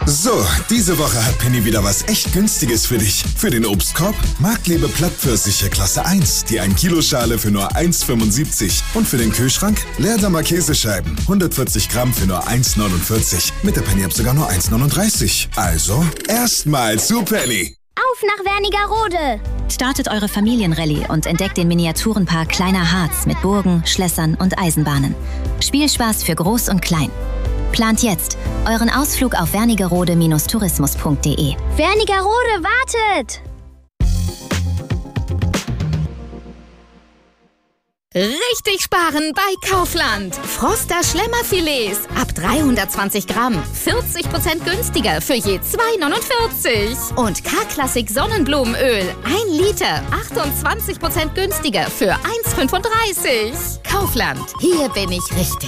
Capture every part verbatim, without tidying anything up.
So, diese Woche hat Penny wieder was echt Günstiges für dich. Für den Obstkorb Marktliebe Plattpfirsiche Klasse eins, die ein Kilo Schale für nur eins Komma fünfundsiebzig. Und für den Kühlschrank Leerdammer Käsescheiben, hundertvierzig Gramm für nur eins Komma neunundvierzig. Mit der Penny-App sogar nur eins Komma neununddreißig. Also, erstmal zu Penny. Auf nach Wernigerode! Startet eure Familienrallye und entdeckt den Miniaturenpark Kleiner Harz mit Burgen, Schlössern und Eisenbahnen. Spielspaß für Groß und Klein. Plant jetzt euren Ausflug auf wernigerode Bindestrich tourismus punkt de. Wernigerode wartet! Richtig sparen bei Kaufland. Froster Schlemmerfilets ab dreihundertzwanzig Gramm. vierzig Prozent günstiger für je zwei neunundvierzig. Und K-Klassik Sonnenblumenöl. ein Liter. achtundzwanzig Prozent günstiger für eins fünfunddreißig. Kaufland. Hier bin ich richtig.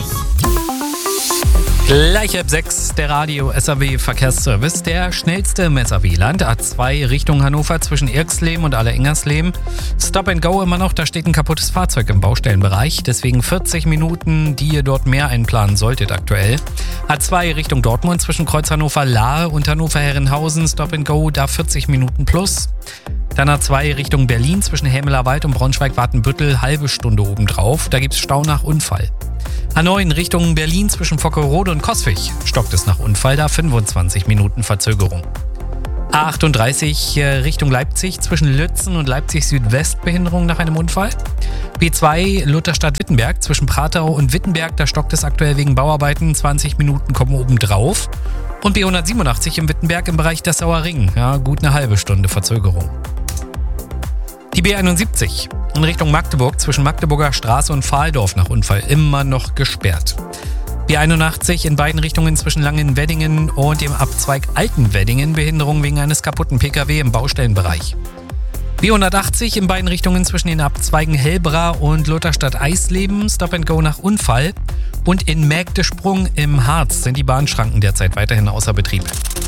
Gleich ab sechs der Radio S A W Verkehrsservice, der schnellste im S A W-Land. A zwei Richtung Hannover zwischen Irxleben und Aller-Ingersleben. Stop and Go immer noch, da steht ein kaputtes Fahrzeug im Baustellenbereich. Deswegen vierzig Minuten, die ihr dort mehr einplanen solltet aktuell. A zwei Richtung Dortmund zwischen Kreuz Hannover-Lahe und Hannover-Herrenhausen. Stop and Go, da vierzig Minuten plus. Dann A zwei Richtung Berlin zwischen Hämelerwald und Braunschweig-Watenbüttel, halbe Stunde obendrauf. Da gibt's Stau nach Unfall. A neun Richtung Berlin zwischen Vockerode und Coswig stockt es nach Unfall, da fünfundzwanzig Minuten Verzögerung. A achtunddreißig Richtung Leipzig zwischen Lützen und Leipzig Südwest Behinderung nach einem Unfall. B zwei Lutherstadt-Wittenberg zwischen Pratau und Wittenberg, da stockt es aktuell wegen Bauarbeiten, zwanzig Minuten kommen obendrauf. Und B hundertsiebenundachtzig im Wittenberg im Bereich Dessauer Ring, ja, gut eine halbe Stunde Verzögerung. Die B einundsiebzig in Richtung Magdeburg zwischen Magdeburger Straße und Pfahldorf nach Unfall immer noch gesperrt. B einundachtzig in beiden Richtungen zwischen Langenweddingen und dem Abzweig Altenweddingen, Behinderung wegen eines kaputten P K W im Baustellenbereich. B hundertachtzig in beiden Richtungen zwischen den Abzweigen Helbra und Lutherstadt-Eisleben, Stop and Go nach Unfall. Und in Mägdesprung im Harz sind die Bahnschranken derzeit weiterhin außer Betrieb.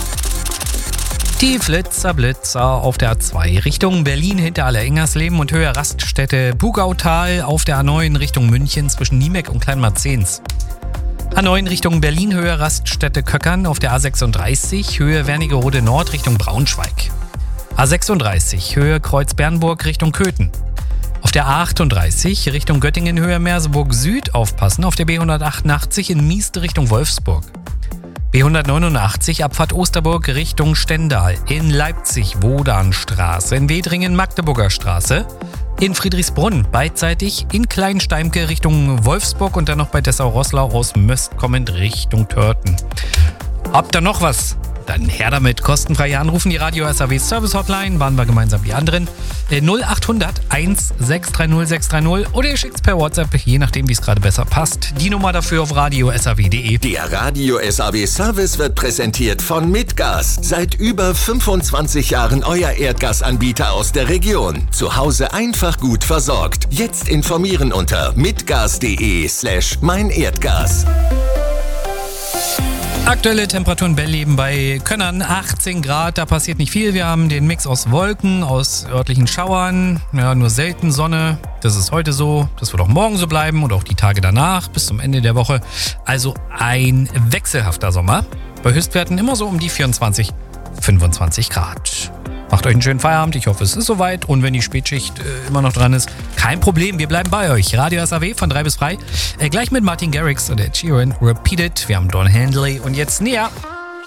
Die Flitzer Blitzer auf der A zwei Richtung Berlin hinter Aller-Ingersleben und Höhe Raststätte Bugautal auf der A neun Richtung München zwischen Niemek und Kleinmarzens. A neun Richtung Berlin Höhe Raststätte Köckern auf der A sechsunddreißig Höhe Wernigerode Nord Richtung Braunschweig. A sechsunddreißig Höhe Kreuz Bernburg Richtung Köthen. Auf der A achtunddreißig Richtung Göttingen Höhe Merseburg Süd aufpassen, auf der B hundertachtundachtzig in Mieste Richtung Wolfsburg. B hundertneunundachtzig Abfahrt Osterburg Richtung Stendal, in Leipzig Wodanstraße, in Wedringen Magdeburger Straße, in Friedrichsbrunn beidseitig, in Kleinsteimke Richtung Wolfsburg und dann noch bei Dessau-Roßlau aus Möst kommend Richtung Törten. Habt ihr noch was? Dann her damit, kostenfrei anrufen, die Radio S A W Service Hotline, waren wir gemeinsam die anderen, null achthundert eins sechs drei null sechs drei null oder ihr schickt's per WhatsApp, je nachdem wie es gerade besser passt. Die Nummer dafür auf radio S A W punkt de. Der Radio S A W Service wird präsentiert von Mitgas. Seit über fünfundzwanzig Jahren euer Erdgasanbieter aus der Region. Zu Hause einfach gut versorgt. Jetzt informieren unter mitgas.de slash mein Erdgas. Aktuelle Temperaturen Bellleben bei Könnern achtzehn Grad, da passiert nicht viel. Wir haben den Mix aus Wolken, aus örtlichen Schauern, ja, nur selten Sonne. Das ist heute so, das wird auch morgen so bleiben und auch die Tage danach bis zum Ende der Woche. Also ein wechselhafter Sommer. Bei Höchstwerten immer so um die vierundzwanzig, fünfundzwanzig Grad. Macht euch einen schönen Feierabend, ich hoffe es ist soweit und wenn die Spätschicht äh, immer noch dran ist, kein Problem, wir bleiben bei euch. Radio S A W von drei bis frei, äh, gleich mit Martin Garrix und Ed Sheeran, Repeat It, wir haben Don Henley und jetzt näher.